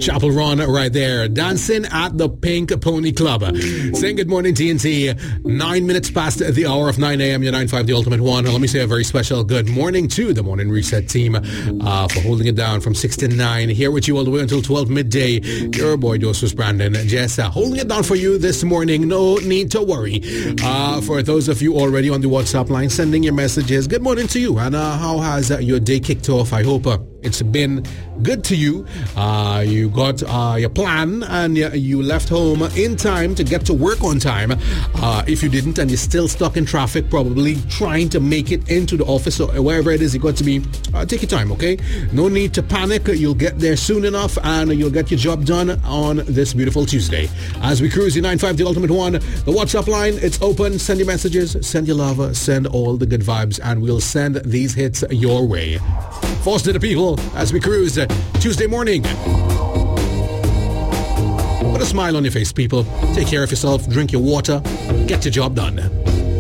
Chapel Run right there. Dancing at the Pink Pony Club. Saying good morning, TNT. 9 minutes past the hour of 9 a.m. Your 9-5, the ultimate one. Let me say a very special good morning to the Morning Reset team for holding it down from 6 to 9. Here with you all the way until 12 midday. Your boy, Joseph Brandon. Just holding it down for you this morning. No need to worry. For those of you already on the WhatsApp line, sending your messages, good morning to you. And how has your day kicked off? I hope it's been good to you. You got your plan and you left home in time to get to work on time. If you didn't and you're still stuck in traffic, probably trying to make it into the office or wherever it is you got to be, take your time, okay? No need to panic. You'll get there soon enough and you'll get your job done on this beautiful Tuesday. As we cruise the 9-5, the ultimate one, the WhatsApp line, it's open. Send your messages, send your love, send all the good vibes, and we'll send these hits your way. Force to the people as we cruise Tuesday morning. Put a smile on your face, people. Take care of yourself, drink your water, get your job done.